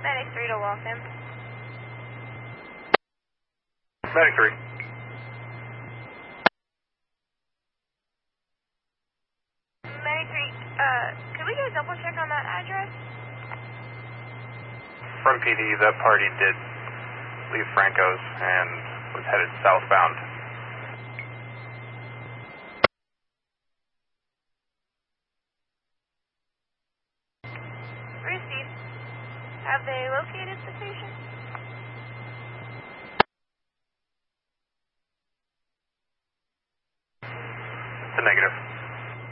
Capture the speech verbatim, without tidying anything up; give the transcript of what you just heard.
Medic three to Waltham. Medic three. Medic three, uh, could we get a double check on that address? From P D, the party did leave Franco's and was headed southbound. Received. Have they located the station? It's a negative.